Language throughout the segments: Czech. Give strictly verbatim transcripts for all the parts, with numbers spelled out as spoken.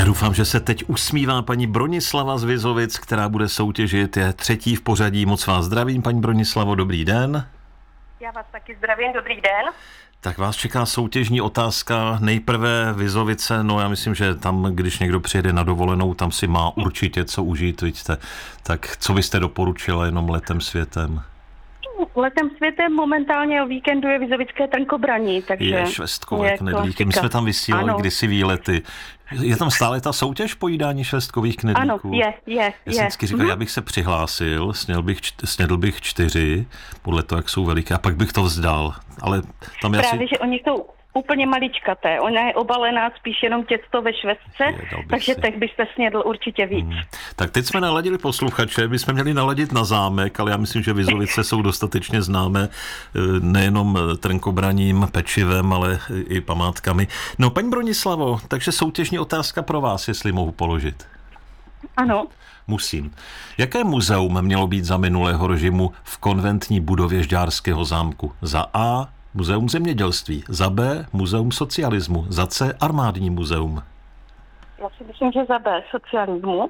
Já doufám, že se teď usmívá paní Bronislava z Vizovic, která bude soutěžit, je třetí v pořadí. Moc vás zdravím, paní Bronislavo, dobrý den. Já vás taky zdravím, dobrý den. Tak vás čeká soutěžní otázka. Nejprve Vizovice, no já myslím, že tam, když někdo přijede na dovolenou, tam si má určitě co užít, vidíte. Tak co byste doporučila jenom letem světem? Letem světem momentálně o víkendu je Vizovické Trnkobraní, takže... Je švestkové knedlíky, my jsme tam vysílali ano. kdysi výlety. Je tam stále ta soutěž pojídání švestkových knedlíků? Ano, je, je, Já je. jsem vždycky říkal, mm-hmm. já bych se přihlásil, snědl bych, snědl bych čtyři, podle toho, jak jsou veliké, a pak bych to vzdal. Ale tam Právě, asi... že oni jsou úplně maličkaté. Ona je obalená spíš jenom těsto ve švestce, je, takže si. tak byste snědl určitě víc. Hmm. Tak teď jsme naladili posluchače, my jsme měli naladit na zámek, ale já myslím, že Vizovice jsou dostatečně známé nejenom trnkobraním, pečivem, ale i památkami. No, paní Bronislavo, takže soutěžní otázka pro vás, jestli mohu položit. Ano. Musím. Jaké muzeum mělo být za minulého režimu v konventní budově Žďárského zámku? Za A Muzeum zemědělství, za B Muzeum socialismu, za C Armádní muzeum. Já si myslím, že za B socialismu.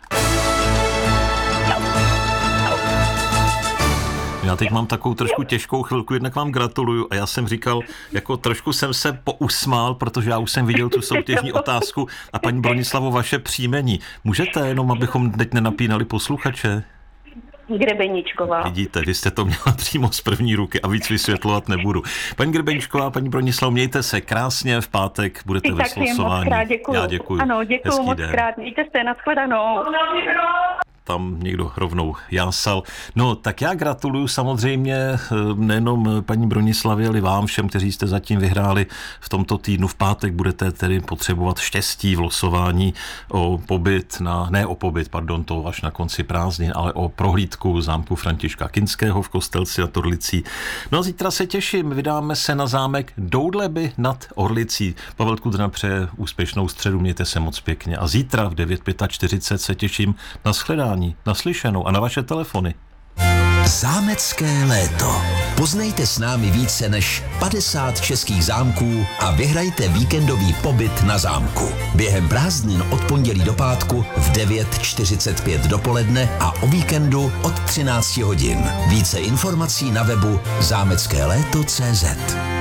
Já teď mám takovou trošku těžkou chvilku, jednak vám gratuluju a já jsem říkal, jako trošku jsem se pousmál, protože já už jsem viděl tu soutěžní otázku a paní Bronislavo, vaše příjmení. Můžete jenom, abychom teď nenapínali posluchače? Grebeníčková. Vidíte, vy jste to měla přímo z první ruky a víc vysvětlovat nebudu. Paní Grebeníčková, paní Bronislavo, mějte se krásně, v pátek budete ve slosování. Já děkuju. Ano, děkuju moc krát. Mějte se, nashledanou. Tam někdo rovnou jásal. No, tak já gratuluju samozřejmě nejenom paní Bronislavě, ale vám všem, kteří jste zatím vyhráli v tomto týdnu. V pátek budete tedy potřebovat štěstí v losování o pobyt na, ne o pobyt, pardon, to až na konci prázdnin, ale o prohlídku zámku Františka Kinského v Kostelci a Orlicí. No a zítra se těším, vydáme se na zámek Doudleby nad Orlicí. Pavel Kudrna přeje úspěšnou středu, mějte se moc pěkně. A zítra v devět čtyřicet pět se těším na shledání. Naslyšenou a na vaše telefony. Zámecké léto. Poznejte s námi více než padesát českých zámků a vyhrajte víkendový pobyt na zámku. Během prázdnin od pondělí do pátku v devět čtyřicet pět dopoledne a o víkendu od třináct hodin. Více informací na webu zámecké léto tečka cé zet.